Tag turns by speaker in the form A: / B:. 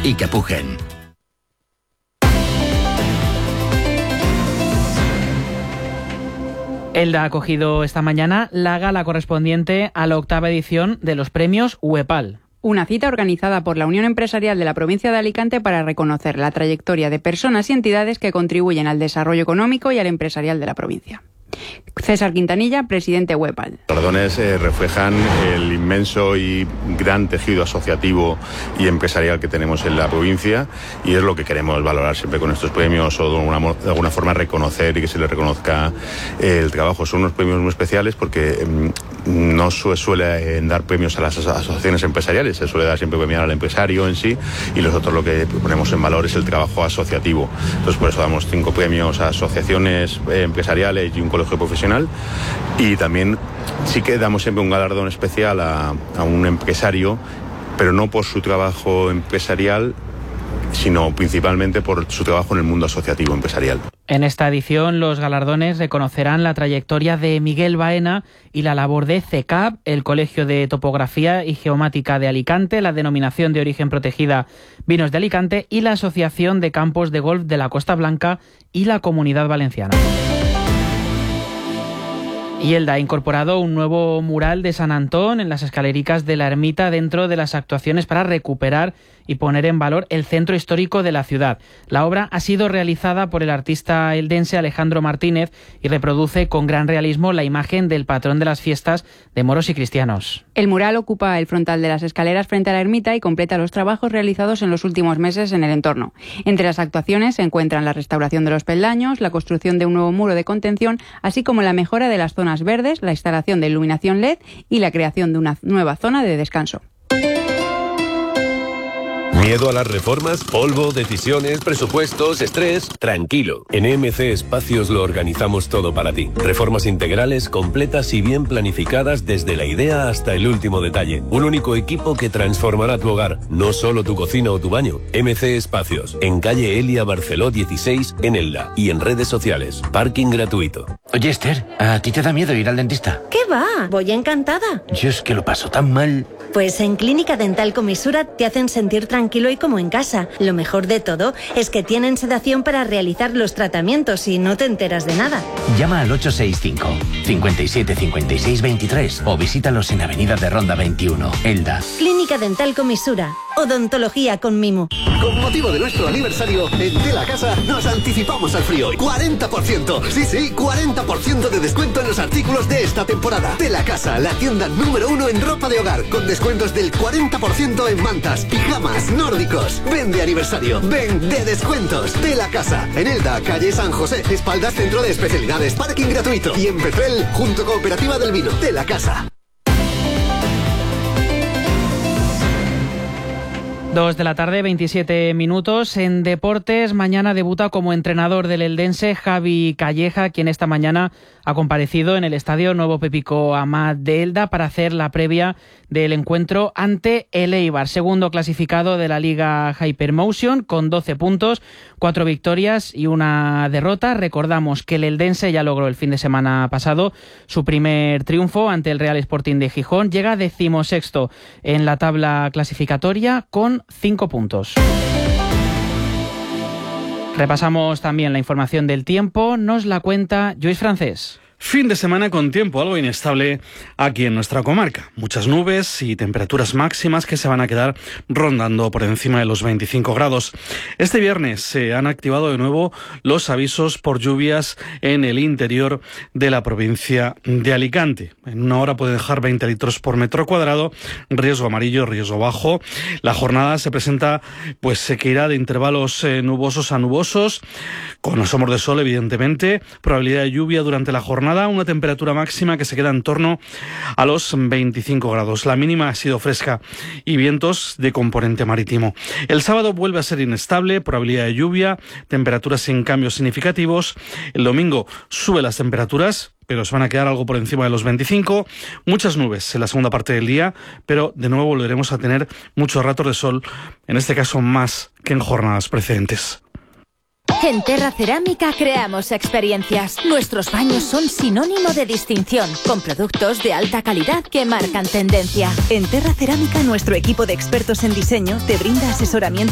A: y que pujen.
B: Elda ha acogido esta mañana la gala correspondiente a la 8ª edición de los premios UEPAL.
C: Una cita organizada por la Unión Empresarial de la provincia de Alicante para reconocer la trayectoria de personas y entidades que contribuyen al desarrollo económico y al empresarial de la provincia. César Quintanilla, presidente UEPAL.
D: Los galardones reflejan el inmenso y gran tejido asociativo y empresarial que tenemos en la provincia, y es lo que queremos valorar siempre con estos premios, o de alguna forma reconocer y que se le reconozca el trabajo. Son unos premios muy especiales porque no se suele dar premios a las asociaciones empresariales, se suele dar siempre premiar al empresario en sí, y nosotros lo que ponemos en valor es el trabajo asociativo. Entonces por eso damos 5 premios a asociaciones empresariales y un colegio profesional, y también sí que damos siempre un galardón especial a un empresario, pero no por su trabajo empresarial, sino principalmente por su trabajo en el mundo asociativo empresarial.
B: En esta edición, los galardones reconocerán la trayectoria de Miguel Baena y la labor de CECAP, el Colegio de Topografía y Geomática de Alicante, la Denominación de Origen Protegida Vinos de Alicante y la Asociación de Campos de Golf de la Costa Blanca y la Comunidad Valenciana. Y Elda ha incorporado un nuevo mural de San Antón en las escalericas de la ermita dentro de las actuaciones para recuperar y poner en valor el centro histórico de la ciudad. La obra ha sido realizada por el artista eldense Alejandro Martínez y reproduce con gran realismo la imagen del patrón de las fiestas de moros y cristianos.
C: El mural ocupa el frontal de las escaleras frente a la ermita y completa los trabajos realizados en los últimos meses en el entorno. Entre las actuaciones se encuentran la restauración de los peldaños, la construcción de un nuevo muro de contención, así como la mejora de las zonas verdes, la instalación de iluminación LED y la creación de una nueva zona de descanso.
E: ¿Miedo a las reformas? ¿Polvo? ¿Decisiones? ¿Presupuestos? ¿Estrés? Tranquilo. En EMC Espacios lo organizamos todo para ti. Reformas integrales, completas y bien planificadas desde la idea hasta el último detalle. Un único equipo que transformará tu hogar, no solo tu cocina o tu baño. EMC Espacios, en calle Elia Barceló 16, en Elda, y en redes sociales. Parking gratuito.
A: Oye, Esther, ¿a ti te da miedo ir al dentista?
F: ¿Qué va? Voy encantada.
A: Yo es que lo paso tan mal.
F: Pues en Clínica Dental Comisura te hacen sentir tranquilo y como en casa. Lo mejor de todo es que tienen sedación para realizar los tratamientos y no te enteras de nada.
A: Llama al 865 57 56 23 o visítalos en Avenida de Ronda 21, Elda.
F: Clínica Dental Comisura. Odontología con mimo.
G: Con motivo de nuestro aniversario, en De La Casa nos anticipamos al frío. 40%, sí, 40% de descuento en los artículos de esta temporada. De La Casa, la tienda número 1 en ropa de hogar, con descuentos del 40% en mantas, pijamas, nórdicos. Ven de aniversario, ven de descuentos. De La Casa, en Elda, calle San José, espaldas Centro de Especialidades, parking gratuito. Y en Petrel, junto Cooperativa del Vino. De La Casa.
B: 2 de la tarde, 27 minutos. En deportes, mañana debuta como entrenador del eldense Javi Calleja, quien esta mañana ha comparecido en el Estadio Nuevo Pepico Amat de Elda para hacer la previa del encuentro ante el Eibar, segundo clasificado de la Liga Hypermotion, con 12 puntos, 4 victorias y una derrota. Recordamos que el eldense ya logró el fin de semana pasado su primer triunfo ante el Real Sporting de Gijón. Llega 16º en la tabla clasificatoria con 5 puntos. Repasamos también la información del tiempo. Nos la cuenta Lluís Francés.
H: Fin de semana con tiempo algo inestable aquí en nuestra comarca. Muchas nubes y temperaturas máximas que se van a quedar rondando por encima de los 25 grados. Este viernes se han activado de nuevo los avisos por lluvias en el interior de la provincia de Alicante. En una hora puede dejar 20 litros por metro cuadrado, riesgo amarillo, riesgo bajo. La jornada se presenta, que irá de intervalos nubosos a nubosos, con asomos de sol evidentemente, probabilidad de lluvia durante la jornada, una temperatura máxima que se queda en torno a los 25 grados. La mínima ha sido fresca y vientos de componente marítimo. El sábado vuelve a ser inestable, probabilidad de lluvia, temperaturas sin cambios significativos. El domingo sube las temperaturas, pero se van a quedar algo por encima de los 25. Muchas nubes en la segunda parte del día, pero de nuevo volveremos a tener muchos ratos de sol, en este caso más que en jornadas precedentes.
I: En Terra Cerámica creamos experiencias. Nuestros baños son sinónimo de distinción, con productos de alta calidad que marcan tendencia.
J: En Terra Cerámica, nuestro equipo de expertos en diseño te brinda asesoramiento